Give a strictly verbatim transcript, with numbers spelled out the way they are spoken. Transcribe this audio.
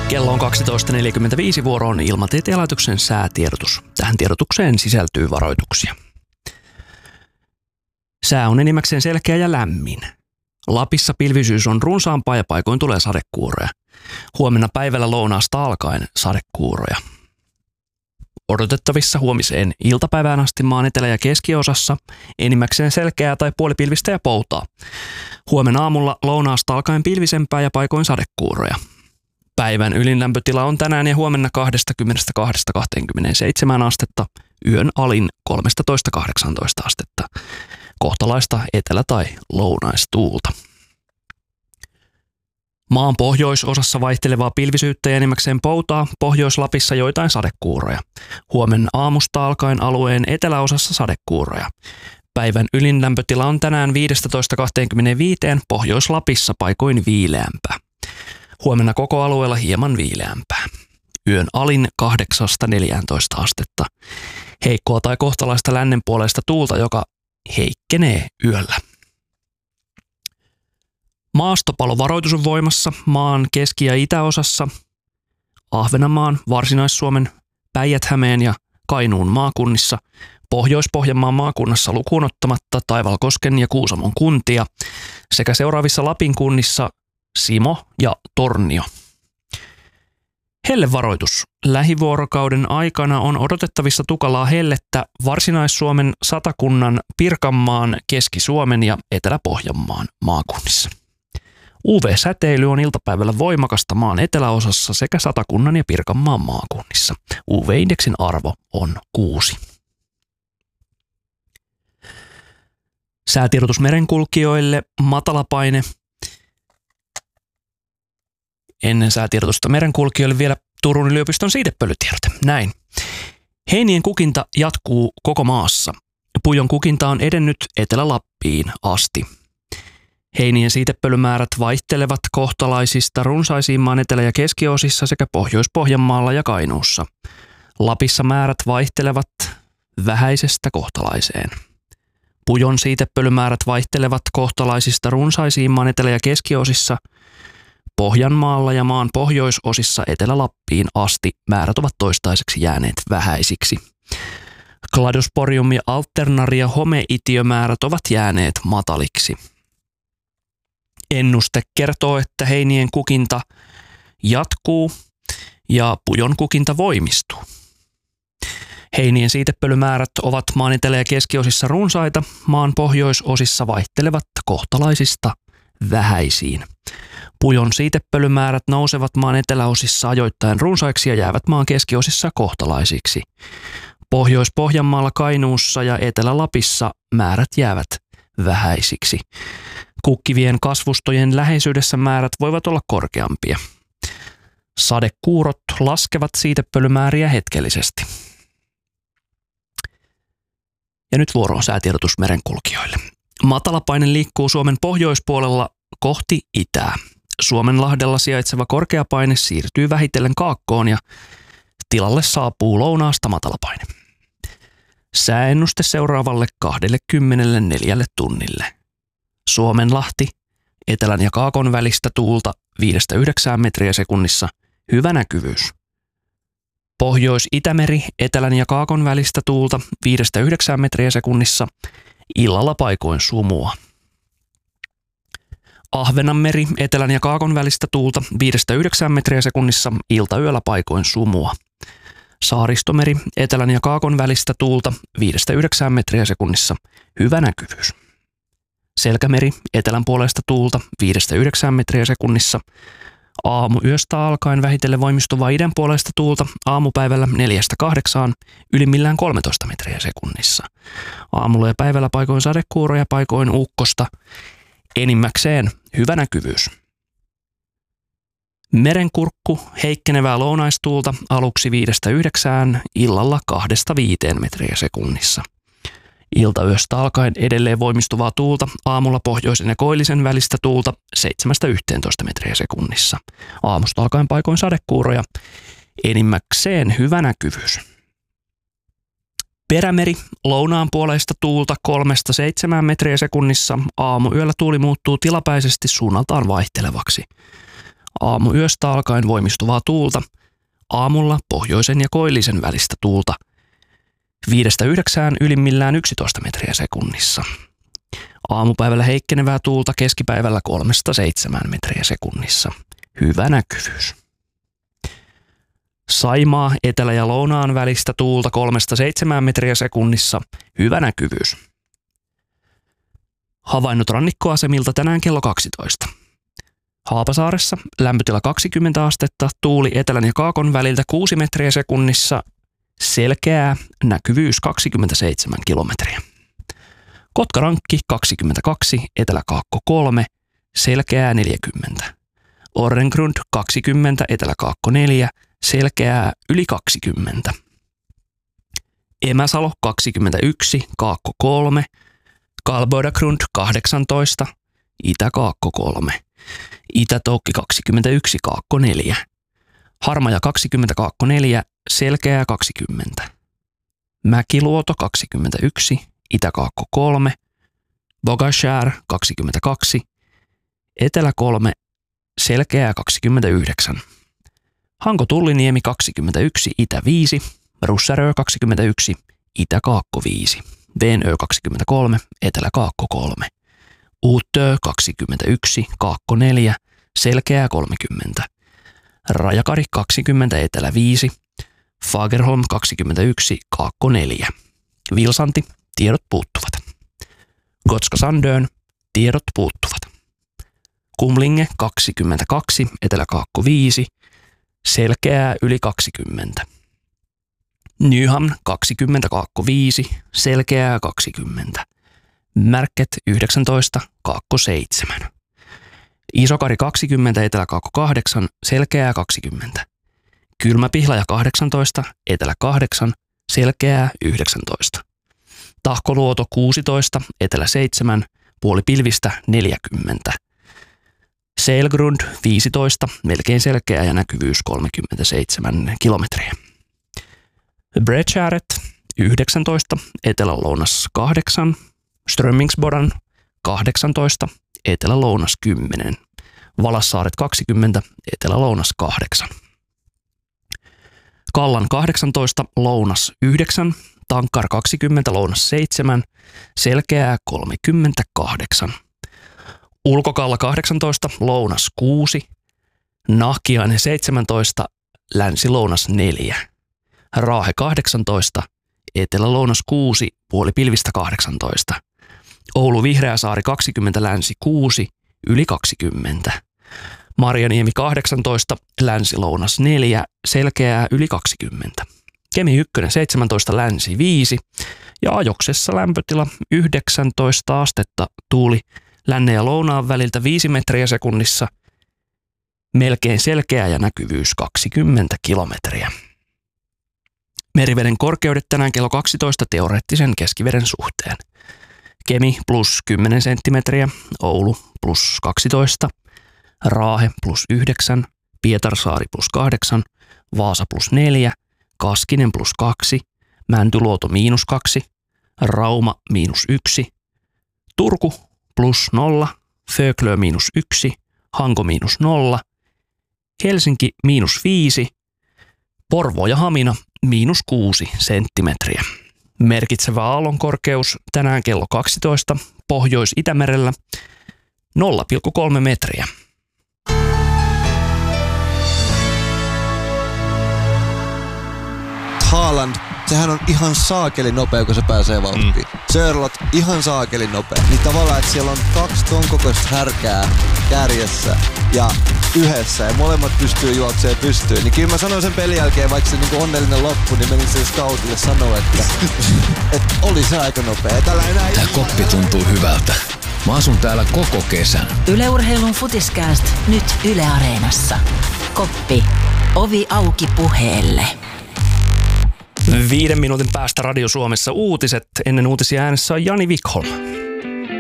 Kello on kaksitoista neljäkymmentäviisi, vuoroon Ilmatieteen laitoksen säätiedotus. Tähän tiedotukseen sisältyy varoituksia. Sää on enimmäkseen selkeä ja lämmin. Lapissa pilvisyys on runsaampaa ja paikoin tulee sadekuuroja. Huomenna päivällä lounaasta alkaen sadekuuroja. Odotettavissa huomiseen iltapäivään asti maan etelä- ja keskiosassa enimmäkseen selkeää tai puolipilvistä ja poutaa. Huomenna aamulla lounaasta alkaen pilvisempää ja paikoin sadekuuroja. Päivän ylinlämpötila on tänään ja huomenna kaksikymmentäkaksi kaksikymmentäseitsemän astetta, yön alin kolmetoista kahdeksantoista astetta. Kohtalaista etelä- tai lounaistuulta. Maan pohjoisosassa vaihtelevaa pilvisyyttä ja enimmäkseen poutaa, Pohjois-Lapissa joitain sadekuuroja. Huomenna aamusta alkaen alueen eteläosassa sadekuuroja. Päivän ylinlämpötila on tänään viisitoista kaksikymmentäviisi, Pohjois-Lapissa paikoin viileämpää. Huomenna koko alueella hieman viileämpää. Yön alin kahdeksasta neljääntoista astetta. Heikkoa tai kohtalaista lännenpuoleista tuulta, joka heikkenee yöllä. Maastopalovaroitus on voimassa maan keski- ja itäosassa, Ahvenanmaan, Varsinais-Suomen, Päijät-Hämeen ja Kainuun maakunnissa, Pohjois-Pohjanmaan maakunnassa lukuun ottamatta Taivalkosken ja Kuusamon kuntia sekä seuraavissa Lapin kunnissa Simo ja Tornio. Hellevaroitus. Lähivuorokauden aikana on odotettavissa tukalaa hellettä Varsinais-Suomen, Satakunnan, Pirkanmaan, Keski-Suomen ja Etelä-Pohjanmaan maakunnissa. U V-säteily on iltapäivällä voimakasta maan eteläosassa sekä Satakunnan ja Pirkanmaan maakunnissa. U V-indeksin arvo on kuusi. Säätiedotus merenkulkijoille, matalapaine. Ennen säätiedotusta merenkulkijoille vielä Turun yliopiston siitepölytiedote. Näin. Heinien kukinta jatkuu koko maassa. Pujon kukinta on edennyt Etelä-Lappiin asti. Heinien siitepölymäärät vaihtelevat kohtalaisista runsaisiin maan etelä- ja keskiosissa sekä Pohjois-Pohjanmaalla ja Kainuussa. Lapissa määrät vaihtelevat vähäisestä kohtalaiseen. Pujon siitepölymäärät vaihtelevat kohtalaisista runsaisiin maan etelä- ja keskiosissa. Pohjanmaalla ja maan pohjoisosissa Etelä-Lappiin asti määrät ovat toistaiseksi jääneet vähäisiksi. Kladosporium- ja alternaria homeitiömäärät ovat jääneet mataliksi. Ennuste kertoo, että heinien kukinta jatkuu ja pujon kukinta voimistuu. Heinien siitepölymäärät ovat maan etelä- ja keskiosissa runsaita, maan pohjoisosissa vaihtelevat kohtalaisista vähäisiin. Pujon siitepölymäärät nousevat maan eteläosissa ajoittain runsaiksi ja jäävät maan keskiosissa kohtalaisiksi. Pohjois-Pohjanmaalla, Kainuussa ja Etelä-Lapissa määrät jäävät vähäisiksi. Kukkivien kasvustojen läheisyydessä määrät voivat olla korkeampia. Sadekuurot laskevat siitepölymääriä hetkellisesti. Ja nyt vuoro on säätiedotus merenkulkijoille. Matalapaine liikkuu Suomen pohjoispuolella kohti itää. Suomenlahdella sijaitseva korkeapaine siirtyy vähitellen kaakkoon ja tilalle saapuu lounaasta matalapaine. Sääennuste seuraavalle kaksikymmentäneljä tunnille. Suomenlahti, etelän ja kaakon välistä tuulta viidestä yhdeksään metriä sekunnissa, hyvä näkyvyys. Pohjois-Itämeri, etelän ja kaakon välistä tuulta viidestä yhdeksään metriä sekunnissa, illalla paikoin sumua. Ahvenanmeri, etelän ja kaakon välistä tuulta viidestä yhdeksään metriä sekunnissa, iltayöllä paikoin sumua. Saaristomeri, etelän ja kaakon välistä tuulta viidestä yhdeksään metriä sekunnissa, hyvä näkyvyys. Selkämeri, etelän puolesta tuulta viidestä yhdeksään metriä sekunnissa. Aamuyöstä alkaen vähitellen voimistuvaa idän puolesta tuulta aamupäivällä neljästä kahdeksaan, ylimmillään kolmetoista metriä sekunnissa. Aamulla ja päivällä paikoin sadekuuroja, paikoin ukkosta. Enimmäkseen hyvä näkyvyys. Merenkurkku, heikkenevää lounaistuulta aluksi viidestä yhdeksään, illalla kahdesta viiteen metriä sekunnissa. Iltayöstä alkaen edelleen voimistuvaa tuulta, aamulla pohjoisen ja koillisen välistä tuulta seitsemästä yhteentoista metriä sekunnissa. Aamusta alkaen paikoin sadekuuroja, enimmäkseen hyvä näkyvyys. Perämeri, lounaan puoleista tuulta kolmesta seitsemään metriä sekunnissa, aamuyöllä tuuli muuttuu tilapäisesti suunnaltaan vaihtelevaksi. Aamuyöstä alkaen voimistuvaa tuulta. Aamulla pohjoisen ja koillisen välistä tuulta. Viidestä yhdeksään ylimmillään yksitoista metriä sekunnissa. Aamupäivällä heikkenevää tuulta, keskipäivällä kolmesta seitsemään metriä sekunnissa. Hyvä näkyvyys. Saimaa etelä- ja lounaan välistä tuulta kolmesta seitsemään metriä sekunnissa. Hyvä näkyvyys. Havainnot rannikkoasemilta tänään kello kaksitoista. Haapasaaressa lämpötila kaksikymmentä astetta, tuuli etelän ja kaakon väliltä kuusi metriä sekunnissa. Selkeää, näkyvyys kaksikymmentäseitsemän kilometriä. Kotkarankki kaksikymmentäkaksi, eteläkaakko kolme, selkeää neljäkymmentä. Orrengrund kaksikymmentä, eteläkaakko neljä, selkeää yli kaksikymmentä. Emäsalo kaksikymmentäyksi, kaakko kolme, Kalbodagrund kahdeksantoista, itäkaakko kolme. Itätoukki kaksikymmentäyksi, kaakko neljä. Harmaja kaksikymmentä, kaakko neljä, selkeää kaksikymmentä. Mäkiluoto kaksikymmentäyksi, itäkaakko kolme. Bogashär kaksikymmentäkaksi, etelä kolme, selkeää kaksikymmentäyhdeksän. Hanko-Tulliniemi kaksikymmentäyksi, itä viisi. Russärö kaksikymmentäyksi, itäkaakko viisi. Venö kaksikymmentäkolme, eteläkaakko kolme. Uutö kaksikymmentäyksi, kaakko neljä, selkeää kolmekymmentä. Rajakari kaksikymmentä, etelä viisi. Fagerholm kaksikymmentäyksi, kaakko neljä. Vilsanti, tiedot puuttuvat. Gotska Sandön, tiedot puuttuvat. Kumlinge kaksikymmentäkaksi, eteläkaakko viisi, selkeää yli kaksikymmentä. Nyhamn kaksikymmentä, kaakko viisi, selkeää kaksikymmentä. Märket yhdeksäntoista, kaakko seitsemän. Isokari kaksikymmentä, eteläkaakko kahdeksan, selkeää kaksikymmentä. Kylmäpihlaja kahdeksantoista, etelä kahdeksan, selkeää yhdeksäntoista. Tahkoluoto kuusitoista, etelä seitsemän, puoli pilvistä neljäkymmentä. Seilgrund viisitoista, melkein selkeä ja näkyvyys kolmekymmentäseitsemän kilometriä. Bredgäret yhdeksäntoista, etelä-lounas kahdeksan. Strömmingsbodan kahdeksantoista, etelä-lounas kymmenen. Valassaaret kaksikymmentä, etelä-lounas kahdeksan. Kallan kahdeksantoista, lounas yhdeksän. Tankkar kaksikymmentä, lounas seitsemän, selkeää kolmekymmentäkahdeksan. Ulkokalla kahdeksantoista, lounas kuusi. Nahkiainen seitsemäntoista, länsi-lounas neljä. Raahe kahdeksantoista, etelä-lounas kuusi, puoli pilvistä kahdeksantoista. Oulu Vihreäsaari kaksikymmentä, länsi kuusi, yli kaksikymmentä. Marjaniemi kahdeksantoista, länsi-lounas neljä, selkeää yli kaksikymmentä. Kemi ykkönen seitsemäntoista, länsi viisi ja Ajoksessa lämpötila yhdeksäntoista astetta, tuuli lännen ja lounaan väliltä viisi metriä sekunnissa, melkein selkeä ja näkyvyys kaksikymmentä kilometriä. Meriveden korkeudet tänään kello kaksitoista teoreettisen keskiveden suhteen. Kemi plus kymmenen senttimetriä, Oulu plus kaksitoista, Raahe plus yhdeksän, Pietarsaari plus kahdeksan, Vaasa plus neljä, Kaskinen plus kaksi, Mäntyluoto miinus kaksi, Rauma miinus yksi, Turku plus nolla, Föglö miinus yksi, Hanko miinus nolla, Helsinki miinus viisi, Porvoo ja Hamina miinus kuusi senttimetriä. Merkitsevä aallonkorkeus tänään kello kaksitoista Pohjois-Itämerellä nolla pilkku kolme metriä. Haaland, sehän on ihan saakeli nopea, kun se pääsee vauhtiin. Mm. Sörlot, ihan saakeli nopea. Niin tavallaan, että siellä on kaksi ton kokoista härkää kärjessä ja yhdessä ja molemmat pystyy juoksemaan pystyyn. Niin kyllä mä sanoin sen pelin jälkeen, vaikka se niinku onnellinen loppu, niin menin sen scoutille sanoa, että et oli se aika nopea. Tällä enää Tää koppi tuntuu hyvältä. Mä asun täällä koko kesän. Yle Urheilun Futiskääst nyt Yle Areenassa. Koppi. Ovi auki puheelle. Viiden minuutin päästä Radio Suomessa uutiset. Ennen uutisia äänessä on Jani Wikholm.